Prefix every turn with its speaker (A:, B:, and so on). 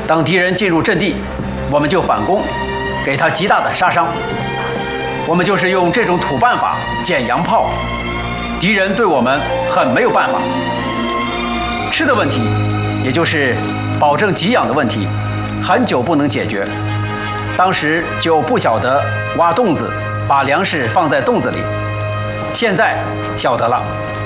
A: 当敌人进入阵地，我们就反攻，给他极大的杀伤。我们就是用这种土办法捡洋炮，敌人对我们很没有办法。吃的问题，也就是保证给养的问题，很久不能解决。当时就不晓得挖洞子，把粮食放在洞子里。现在晓得了，